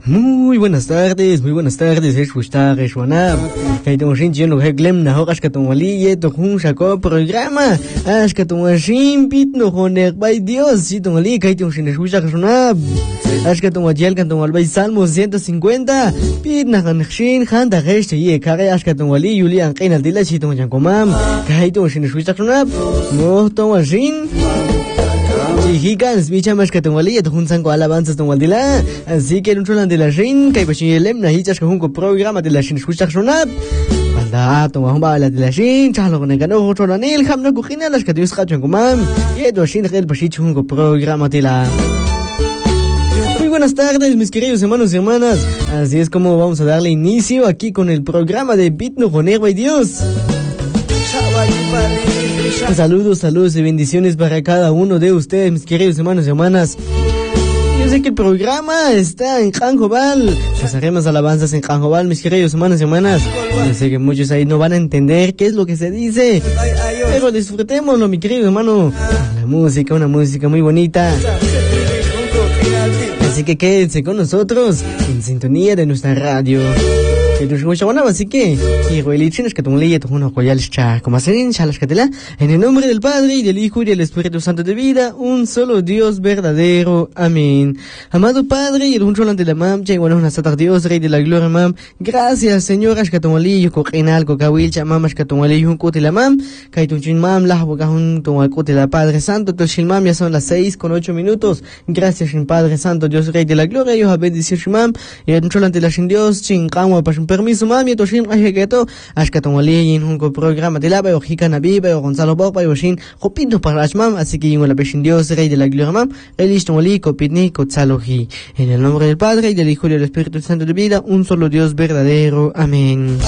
Muy buenas tardes, es Gustavo Shwanab. Kaitong Shin Chino Heglem na Hokas Katumali, Yeto Hun Shako programa. Ash Katumashim Pit no Honek by Dios, Sitomali, Kaitong Shin Shwanab. Ash Katumajel Katumali Salmo 150. Pit Nakanshin, Handa Resh, Ye Kare Ash Katumali, Julian Kainal Dilla Chitom Jankomam. Kaitong Shin Shwanab. No Tomashin. Hikans bicha mas katumali at hunsan ko alabanzas tong waldila así que un cholan de la rin kay pasiyelem na hichas ko hunko programa de la shin shushak shonat banda tong hamba la de la shin chalo ko negano cholanil ham na kukhina las kadius khachon kumam yedo shin khel pasich hunko programa de la. Muy buenas tardes, mis queridos hermanos y hermanas. Así es como vamos a darle inicio aquí con el programa de Bitno Jonerba y Dios. Saludos y bendiciones para cada uno de ustedes, mis queridos hermanos y hermanas. Yo sé que el programa está en Canjobal. Pasaremos alabanzas en Canjobal, mis queridos hermanos y hermanas. Yo sé que muchos ahí no van a entender qué es lo que se dice, pero disfrutémoslo, mi querido hermano. Una música muy bonita. Así que quédense con nosotros en sintonía de nuestra radio. Así que, en el nombre del Padre, y del Hijo, y del Espíritu Santo de vida, un solo Dios verdadero. Amén. Amado Padre, y el Huncholan de la Mam, Dios, Rey de la Gloria, Mam. Gracias, Señor, Ashkatomali, Yukokinal, Kokawil, Chamam, Ashkatomali, Yunkote la Mam, Kaitunchin Mam, Lahbogahun, Tomakote la Padre Santo, Toshilmam, ya son las 6:08. Gracias, Padre Santo, Dios, Rey de la Gloria, yo a bendecir Shimam, y el Huncholan de la Shin Dios, Chinkama, permiso mami to shin ahegeto ashkatomali en un programa de la bayo hikana biba o Gonzalo Bopa y shin hopito para mam, así que la peshin Dios Rey de la Gloria mam relistomali kopitni kotsalohi en el nombre del Padre y del Hijo y del Espíritu Santo de vida, un solo Dios verdadero. Amén.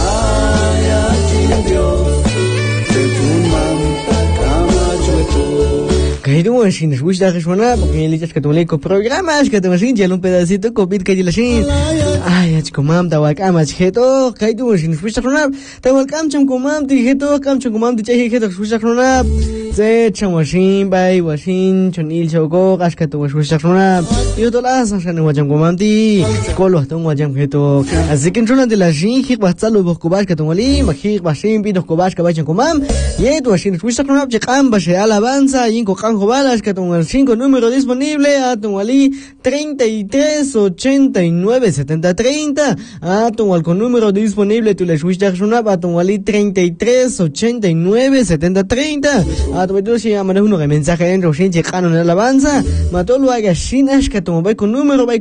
Kaidun shin shushda khshwana porque lichas que tomle ko programas que tomashin ya un pedacito kopit que la shin ay achkomam tawakam achheto kaidun shin shushda khshwana tawakam chamkomam diheto kam chamkomam diche heto shushda khshwana se chamashin bai washin chonil choko ashkato shushda khshwana yo tolas shan wajamkomam di kolo ton wajam heto así que entrona de la shin hik batsalo bokobash que tomali mahik bashin bido kobash ka bachamkomam yeto shin shushda khshwana chekam bashe alabanza yinko Balas que con el 5 número disponible a Tongualí 33897030 a Tongual con número disponible tu le switch a Tongualí 33897030 a tu si llaman uno que mensaje en Roshin checano en alabanza matolo haga shinas que Tongual con número by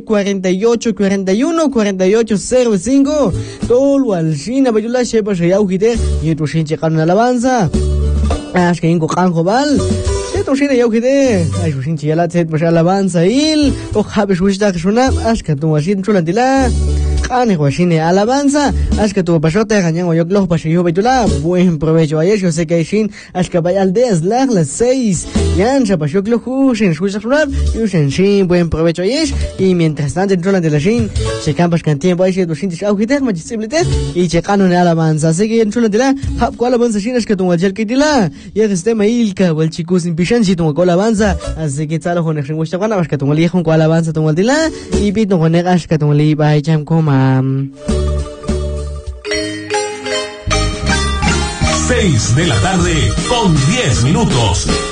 4805 todo al shina bayula shepa shayauhite y tu shin checano en alabanza ash que inco Canjobal Toshina yaukide ay shin chiyala tset basha alabanza il o habesh wishda khshuna ashka tu washin chulandila qane washine alabanza ashka tu bashota ganyan oyoklo bashiyo betula buen provecho ayer yo sé que shin ashka bay aldeas las 6 yan shabashoklo hushin shusha khshuna yushin buen provecho ayer y mientras tanto chulandila shin se campas kan tiempo ay tu shin yaukide majisibilite y chekano en alabanza así que chulandila hab ko alabanza shin ashka tu wajel kidila ya este mailka wal chicos impishan si tu alabanza así que tsalo con el gusto cuando vas que tu lijo con alabanza tu dila y pito con el que tu li bai cham komam 6 de la tarde con 10 minutos.